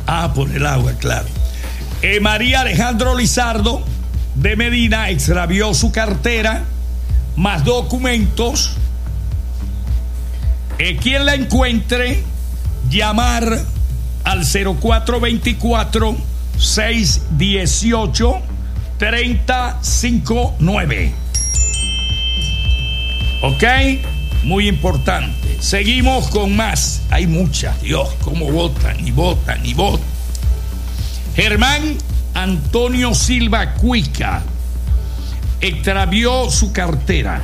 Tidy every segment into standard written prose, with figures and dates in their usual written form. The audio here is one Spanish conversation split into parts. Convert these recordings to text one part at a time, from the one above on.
Por el agua, claro. María Alejandro Lizardo de Medina extravió su cartera más documentos. Quien la encuentre, llamar al 0424-618-3059. ¿Ok? Muy importante. Seguimos con más. Hay muchas. Dios, cómo votan y votan y votan. Germán Antonio Silva Cuica extravió su cartera.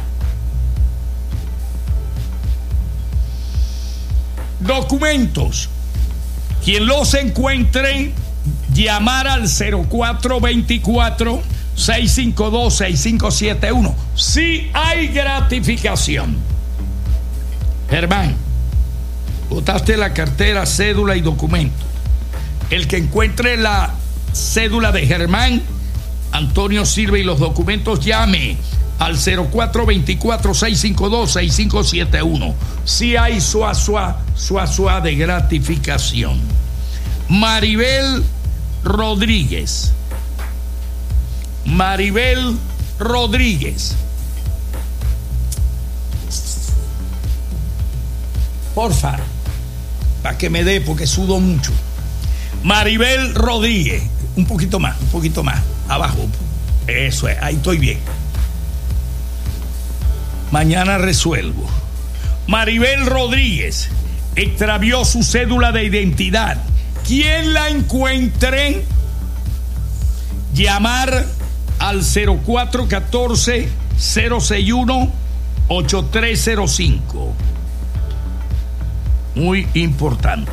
Documentos. Quien los encuentre, llamar al 0424-652-6571. Si hay gratificación. Germán, botaste la cartera, cédula y documento. El que encuentre la cédula de Germán Antonio Silva y los documentos, llame al 0424-652-6571. Si hay suazua de gratificación. Maribel Rodríguez. Porfa, para que me dé, porque sudo mucho. Maribel Rodríguez. Un poquito más. Abajo. Eso es, ahí estoy bien. Mañana resuelvo. Maribel Rodríguez extravió su cédula de identidad. Quien la encuentre, llamar al 0414-061-8305. Muy importante.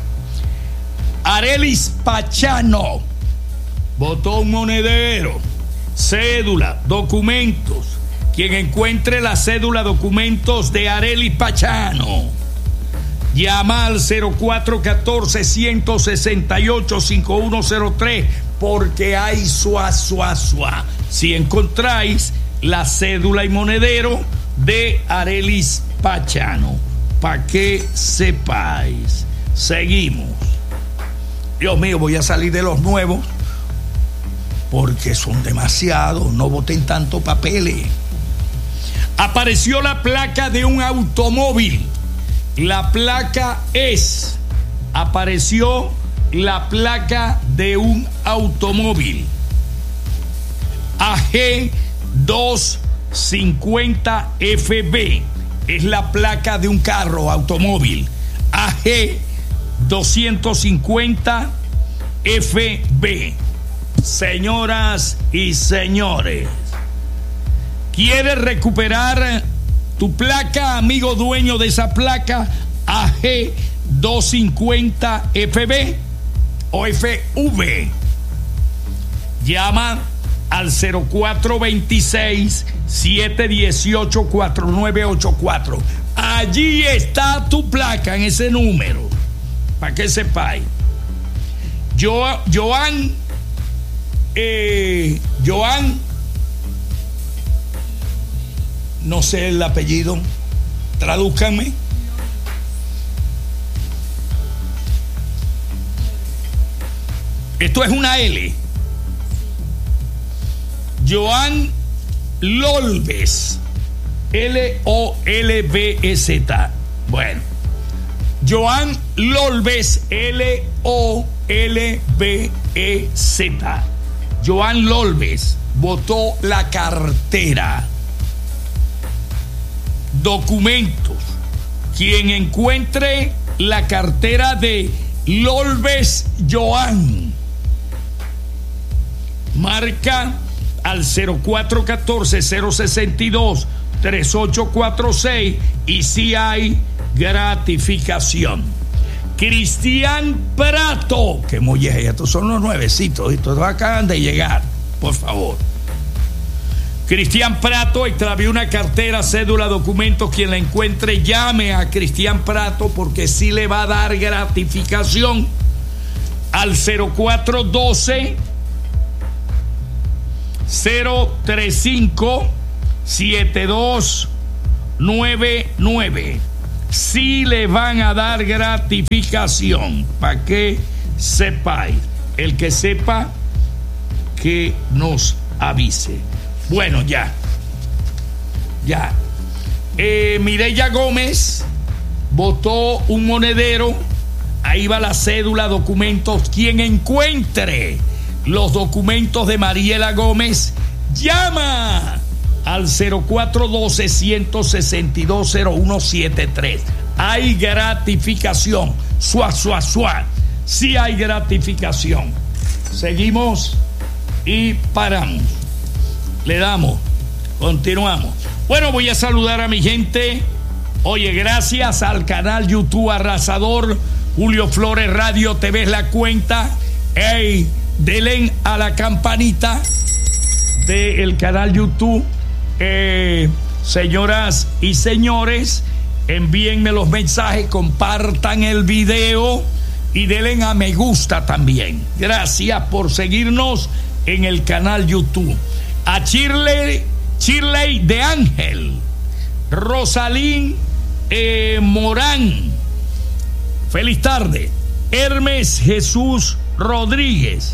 Arelis Pachano botó un monedero, cédula, documentos. Quien encuentre la cédula, documentos de Arelis Pachano, llama al 0414-168-5103, porque hay suazua. Si encontráis la cédula y monedero de Arelis Pachano, para que sepáis. Seguimos. Dios mío, voy a salir de los nuevos porque son demasiados. No boten tanto papeles. Apareció la placa de un automóvil. La placa es. Apareció la placa de un automóvil. AG 250FB. Es la placa de un carro, automóvil. AG 250FB. Señoras y señores, ¿quieres recuperar tu placa, amigo dueño de esa placa? AG 250FB o FV. Llama al 0426-718-4984. Allí está tu placa, en ese número, para que sepáis. Joan, no sé el apellido, tradúzcanme. Esto es una L. Joan Lolbes, Lolbez. Bueno, Joan Lolbez, Lolbez. Joan Lolbez botó la cartera. Documentos. Quien encuentre la cartera de Lolbez Joan, marca al 0414-062-3846 y si hay gratificación. Cristian Prato, que molleje, estos son los nuevecitos, estos acaban de llegar, por favor. Cristian Prato extravió una cartera, cédula, documentos. Quien la encuentre, llame a Cristian Prato porque sí le va a dar gratificación al 0412-035-7299. Sí le van a dar gratificación, para que sepáis. El que sepa, que nos avise. Bueno, ya. Mireya Gómez botó un monedero. Ahí va la cédula, documentos. Quien encuentre los documentos de Mariela Gómez, llama al 0412-162-0173. Hay gratificación. Sí hay gratificación. Seguimos y paramos. Le damos. Continuamos. Bueno, voy a saludar a mi gente. Oye, gracias al canal YouTube Arrasador, Julio Flores Radio TV es la cuenta. Hey, denle a la campanita del canal YouTube. Señoras y señores, envíenme los mensajes, compartan el video y denle a me gusta también. Gracias por seguirnos en el canal YouTube. A Shirley de Ángel, Rosalín Morán, feliz tarde. Hermes Jesús Rodríguez,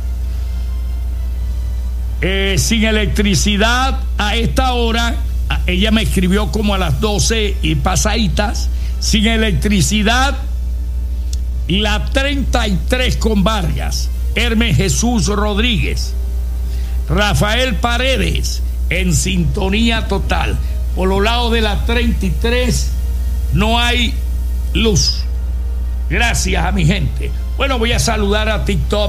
sin electricidad a esta hora. Ella me escribió como a las 12 y pasaditas. Sin electricidad, la 33 con Vargas. Hermes Jesús Rodríguez. Rafael Paredes, en sintonía total. Por los lados de la 33 no hay luz. Gracias a mi gente. Bueno, voy a saludar a TikTok.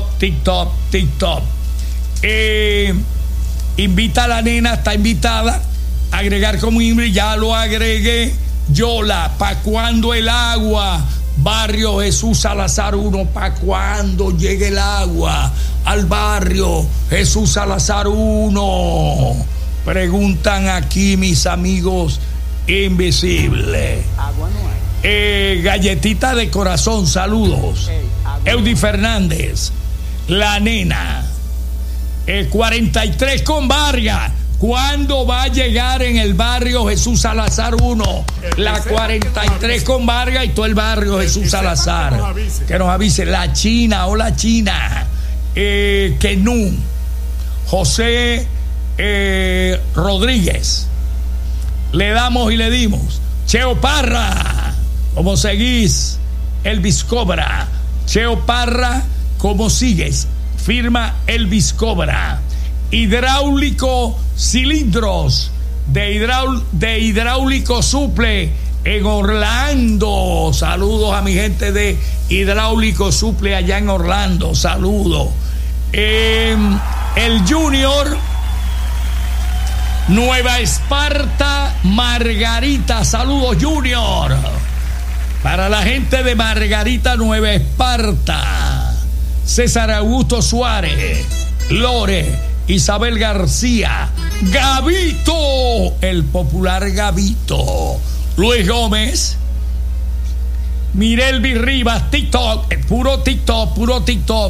Invita a la nena, está invitada. Agregar como Ingrid, ya lo agregué. Yola, ¿pa' cuándo el agua? Barrio Jesús Salazar 1, ¿pa' cuándo llegue el agua al barrio Jesús Salazar 1? Preguntan aquí mis amigos invisibles. Agua no hay. Galletita de corazón, saludos. Eudi Fernández, la nena. 43 con Vargas. ¿Cuándo va a llegar en el barrio Jesús Salazar 1? La 43 con Vargas y todo el barrio Jesús Salazar. Que nos avise. La China, hola China. Kenú. José Rodríguez. Le damos y le dimos. Cheo Parra, ¿cómo seguís? Elvis Cobra. Cheo Parra, ¿cómo sigues? Firma Elvis Cobra. Hidráulico Cilindros de Hidráulico Suple en Orlando. Saludos a mi gente de Hidráulico Suple allá en Orlando. Saludos. El Junior, Nueva Esparta, Margarita. Saludos, Junior. Para la gente de Margarita, Nueva Esparta. César Augusto Suárez, Lore, Isabel García, Gavito, el popular Gavito, Luis Gómez, Mirelvi Rivas, TikTok, puro TikTok.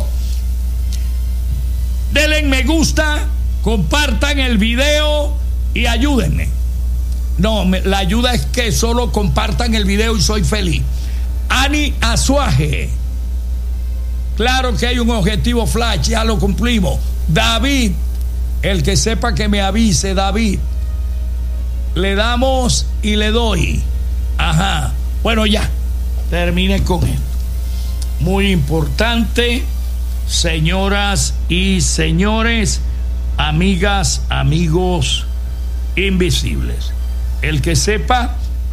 Denle me gusta, compartan el video y ayúdenme. No, la ayuda es que solo compartan el video y soy feliz. Ani Azuaje, claro que hay un objetivo flash, ya lo cumplimos. David, el que sepa que me avise, David. Le damos y le doy. Ajá. Bueno, ya. Termine con esto. Muy importante, señoras y señores, amigas, amigos invisibles. El que sepa,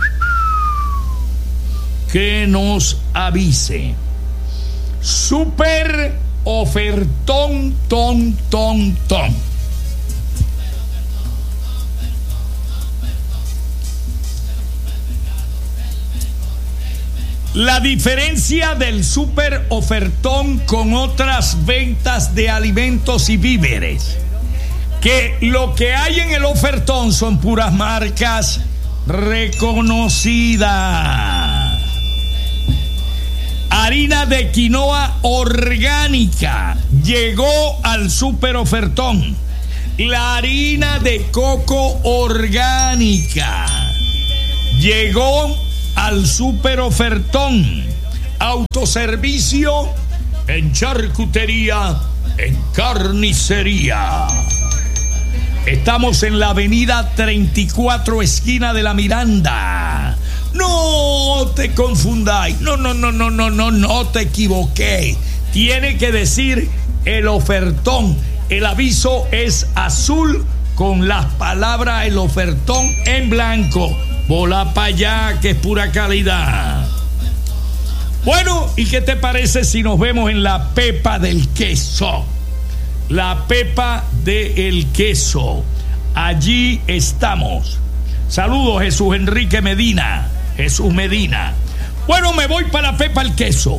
que nos avise. Super ofertón, ton. La diferencia del super ofertón con otras ventas de alimentos y víveres, que lo que hay en el ofertón son puras marcas reconocidas. Harina de quinoa orgánica llegó al super ofertón. La harina de coco orgánica llegó al super ofertón. Autoservicio en charcutería, en carnicería. Estamos en la avenida 34, esquina de la Miranda. No te confundáis. No te equivoqué. Tiene que decir el ofertón. El aviso es azul con las palabras el ofertón en blanco. Volá para allá, que es pura calidad. Bueno, ¿y qué te parece si nos vemos en la Pepa del Queso? La Pepa del Queso. Allí estamos. Saludos, Jesús Enrique Medina. Jesús Medina. Bueno, me voy para la Pepa del Queso.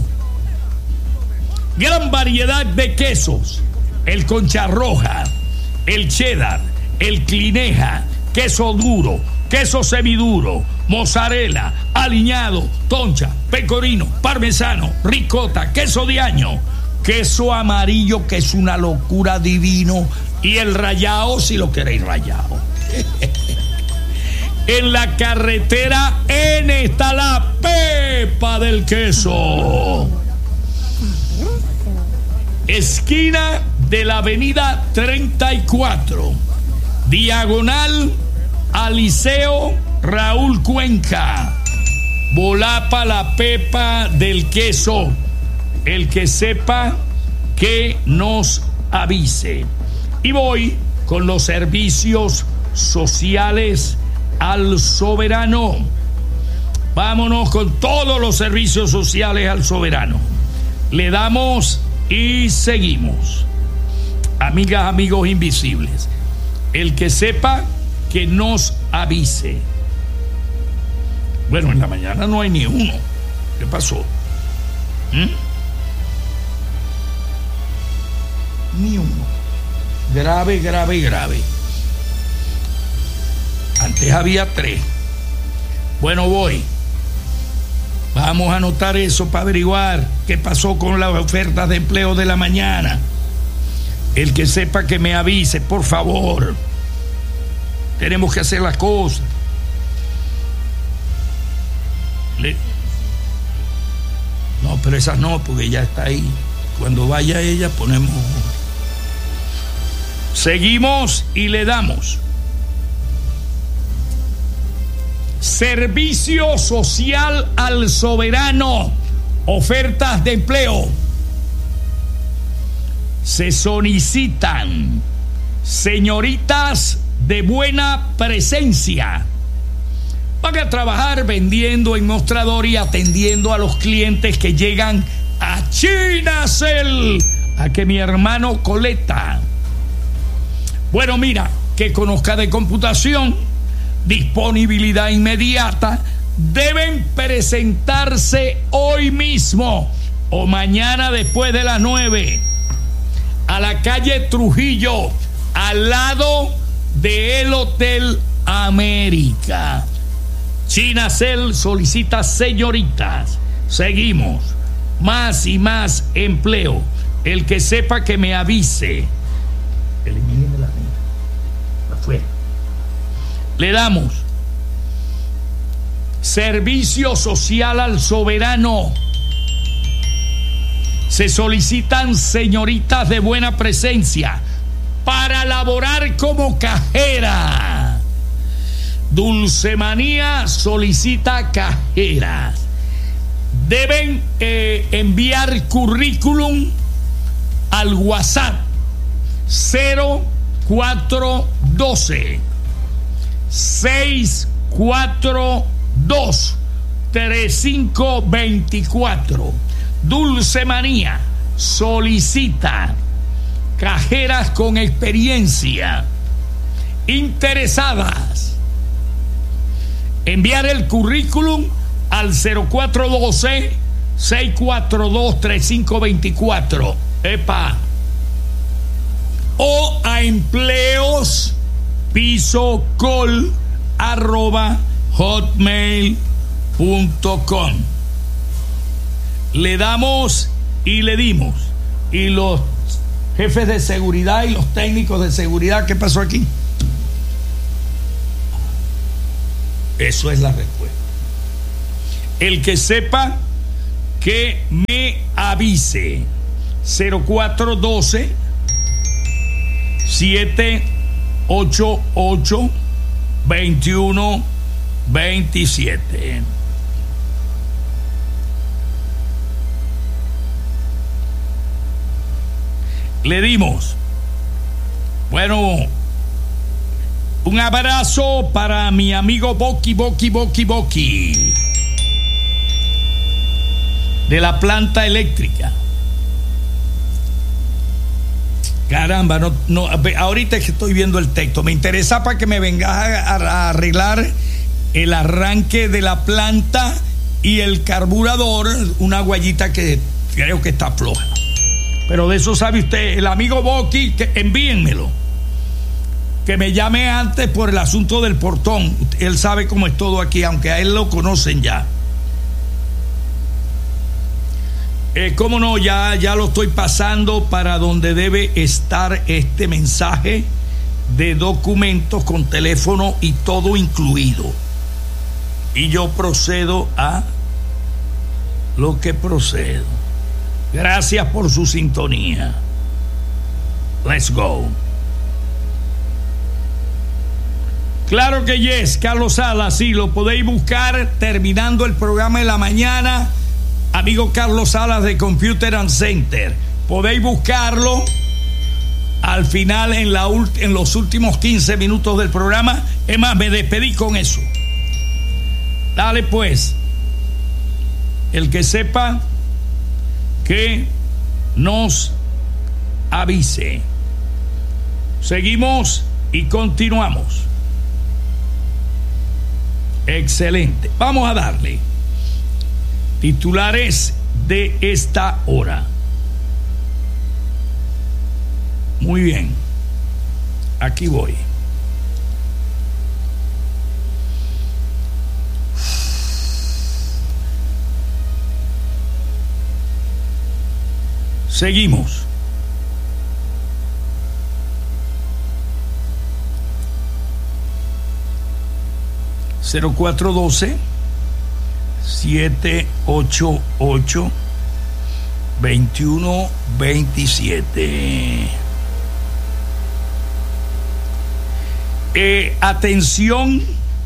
Gran variedad de quesos. El concha roja, el cheddar, el clineja, queso duro, queso semiduro, mozzarella, aliñado, toncha, pecorino, parmesano, ricota, queso de año, queso amarillo, que es una locura, divino, y el rallado, si lo queréis rallado. En la carretera N está la Pepa del Queso. Esquina de la avenida 34, diagonal al Liceo Raúl Cuenca. Volapa la Pepa del Queso. El que sepa, que nos avise. Y voy con los servicios sociales al soberano. Vámonos con todos los servicios sociales al soberano. Le damos y seguimos. Amigas, amigos invisibles, el que sepa, que nos avise. Bueno, en la mañana no hay ni uno. ¿Qué pasó? Ni uno. Grave. Antes había 3. Bueno, voy. Vamos a anotar eso para averiguar qué pasó con las ofertas de empleo de la mañana. El que sepa, que me avise, por favor. Tenemos que hacer las cosas. No, pero esas no, porque ya está ahí. Cuando vaya ella ponemos. Seguimos y le damos. Servicio social al soberano. Ofertas de empleo. Se solicitan señoritas de buena presencia. Van a trabajar vendiendo en mostrador y atendiendo a los clientes que llegan a Chinacel, a que mi hermano coleta. Bueno, mira, que conozca de computación, disponibilidad inmediata, deben presentarse hoy mismo o mañana después de las 9 a la calle Trujillo, al lado del Hotel América. Chinacel solicita señoritas. Seguimos. Más y más empleo. El que sepa, que me avise. Elimíneme la mía. Afuera. Le damos. Servicio social al soberano. Se solicitan señoritas de buena presencia para laborar como cajera. Dulcemanía solicita cajeras. Deben enviar currículum al WhatsApp 0412 642 3524. Dulcemanía solicita cajeras con experiencia. Interesadas, enviar el currículum al 0412 642 3524. Epa. O a empleospisocol@hotmail.com. Le damos y le dimos. Y los jefes de seguridad y los técnicos de seguridad, ¿qué pasó aquí? Eso es la respuesta. El que sepa, que me avise. 0412 788 2127. Le dimos. Bueno, un abrazo para mi amigo Boqui de la planta eléctrica. Caramba, no, ahorita es que estoy viendo el texto. Me interesa para que me vengas a arreglar el arranque de la planta y el carburador, una guayita que creo que está floja. Pero de eso sabe usted, el amigo Boqui, que envíenmelo. Que me llame antes por el asunto del portón. Él sabe cómo es todo aquí, aunque a él lo conocen ya. Cómo no, ya lo estoy pasando para donde debe estar este mensaje de documentos con teléfono y todo incluido. Y yo procedo a lo que procedo. Gracias por su sintonía. Let's go. Claro que yes, Carlos Salas, sí, lo podéis buscar terminando el programa de la mañana. Amigo Carlos Salas de Computer and Center. Podéis buscarlo al final en los últimos 15 minutos del programa. Es más, me despedí con eso. Dale pues. El que sepa, que nos avise. Seguimos y continuamos. Excelente. Vamos a darle titulares de esta hora. Muy bien. Aquí voy. Seguimos. (0412 788 2127). Atención.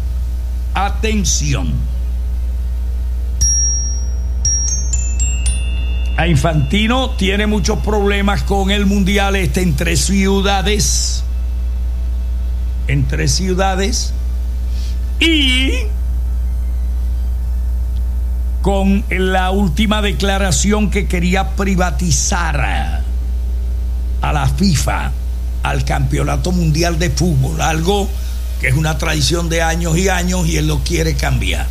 A Infantino tiene muchos problemas con el mundial en tres ciudades. Y con la última declaración que quería privatizar a la FIFA, al Campeonato Mundial de Fútbol, algo que es una tradición de años y años, y él lo quiere cambiar.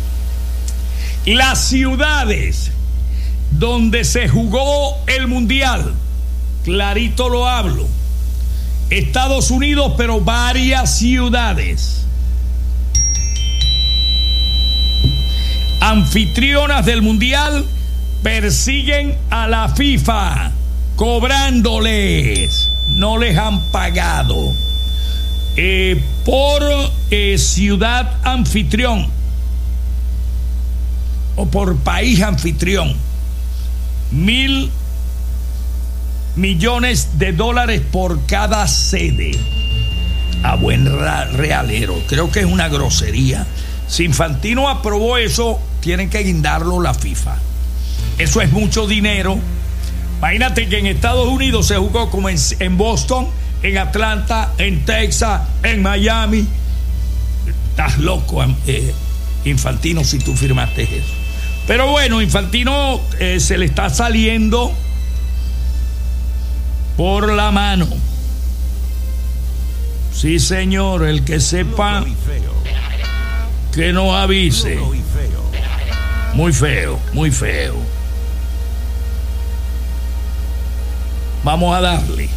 Las ciudades donde se jugó el mundial, clarito lo hablo, Estados Unidos, pero varias ciudades anfitrionas del mundial persiguen a la FIFA cobrándoles, no les han pagado por ciudad anfitrión o por país anfitrión. $1,000 millones por cada sede. A buen realero, creo que es una grosería. Si Infantino aprobó eso, tienen que guindarlo la FIFA. Eso es mucho dinero. Imagínate que en Estados Unidos se jugó como en Boston, en Atlanta, en Texas, en Miami. Estás loco, Infantino, si tú firmaste eso. Pero bueno, Infantino se le está saliendo por la mano. Sí, señor, el que sepa, que nos avise. Muy feo, muy feo. Vamos a darle.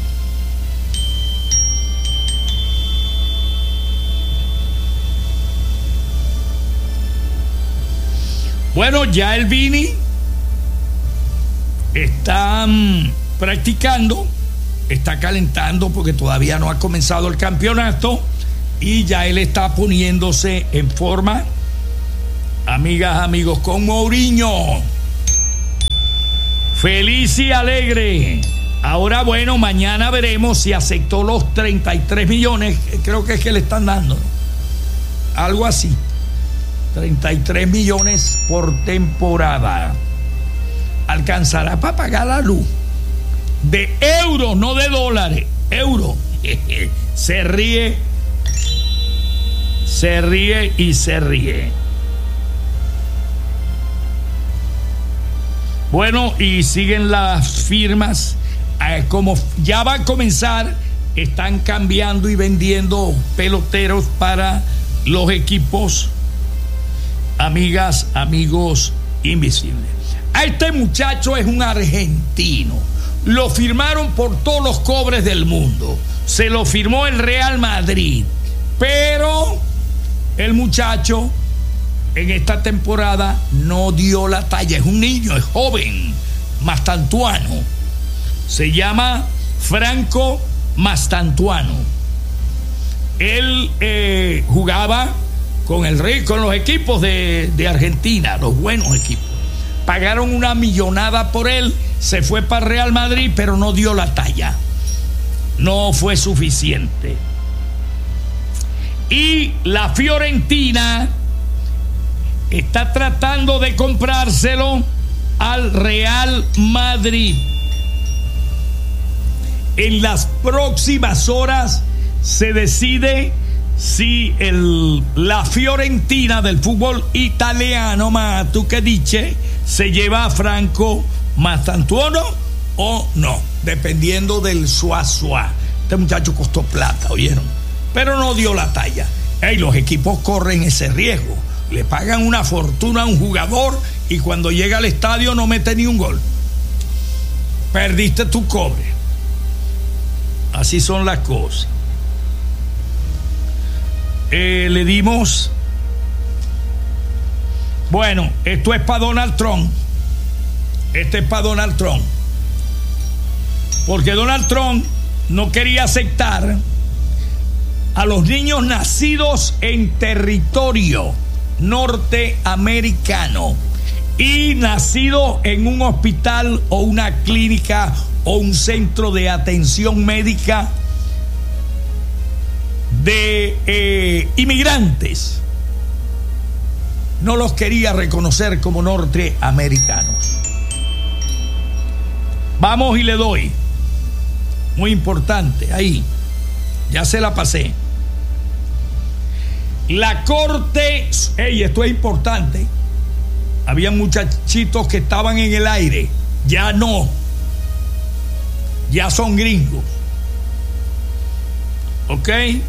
Bueno, ya el Vini está practicando, está calentando porque todavía no ha comenzado el campeonato, y ya él está poniéndose en forma, amigas, amigos, con Mourinho. Feliz y alegre. Ahora, bueno, mañana veremos si aceptó los 33 millones, creo que es que le están dando, ¿no? Algo así. 33 millones por temporada. Alcanzará para pagar la luz. De euros, no de dólares. Euros. Se ríe y se ríe. Bueno, y siguen las firmas. Como ya va a comenzar, están cambiando y vendiendo peloteros para los equipos. Amigas, amigos invisibles. A este muchacho es un argentino. Lo firmaron por todos los cobres del mundo. Se lo firmó el Real Madrid. Pero el muchacho en esta temporada no dio la talla. Es un niño, es joven, Mastantuano. Se llama Franco Mastantuano. Él jugaba con los equipos de Argentina, los buenos equipos. Pagaron una millonada por él, se fue para Real Madrid, pero no dio la talla. No fue suficiente. Y la Fiorentina está tratando de comprárselo al Real Madrid. En las próximas horas se decide si la Fiorentina del fútbol italiano, ma tu che dice, se lleva a Franco Mastantuono o no, dependiendo del suá. Este muchacho costó plata, ¿oyeron? Pero no dio la talla. Los equipos corren ese riesgo. Le pagan una fortuna a un jugador y cuando llega al estadio no mete ni un gol. Perdiste tu cobre. Así son las cosas. Le dimos. Bueno, esto es para Donald Trump. Este es para Donald Trump. Porque Donald Trump no quería aceptar a los niños nacidos en territorio norteamericano y nacidos en un hospital o una clínica o un centro de atención médica de inmigrantes. No los quería reconocer como norteamericanos. Vamos y le doy. Muy importante, ahí. Ya se la pasé. La corte, esto es importante. Había muchachitos que estaban en el aire. Ya no. Ya son gringos. ¿Ok?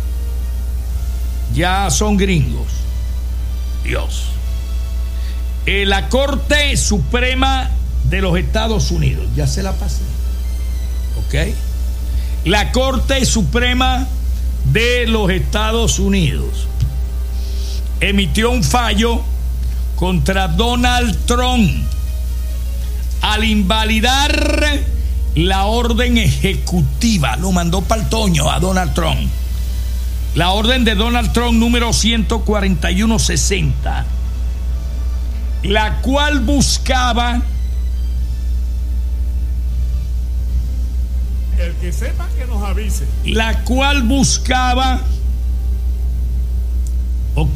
Ya son gringos. Dios. La Corte Suprema de los Estados Unidos. Ya se la pasé. ¿Ok? La Corte Suprema de los Estados Unidos emitió un fallo contra Donald Trump al invalidar la orden ejecutiva. Lo mandó para el toño a Donald Trump. La orden de Donald Trump número 14160, la cual buscaba, el que sepa que nos avise, la cual buscaba, ¿ok?,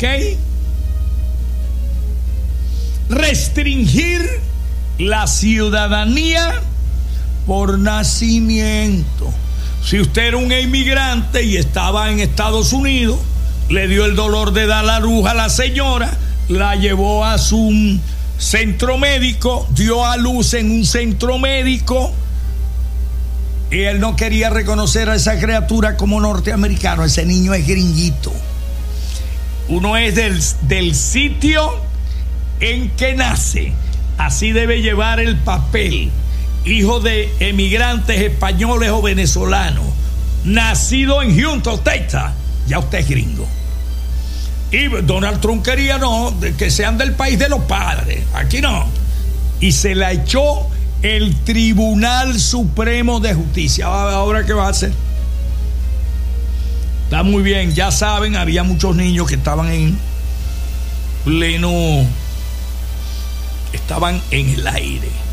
restringir la ciudadanía por nacimiento. Si usted era un inmigrante y estaba en Estados Unidos, le dio el dolor de dar la luz a la señora, la llevó a su centro médico, dio a luz en un centro médico, y él no quería reconocer a esa criatura como norteamericano. Ese niño es gringuito. Uno es del sitio en que nace. Así debe llevar el papel. Hijo de emigrantes españoles o venezolanos, nacido en Houston, Texas, ya usted es gringo. Y Donald Trump quería que sean del país de los padres. Aquí no. Y se la echó el Tribunal Supremo de Justicia. ¿Ahora qué va a hacer? Está muy bien. Ya saben, había muchos niños que estaban estaban en el aire.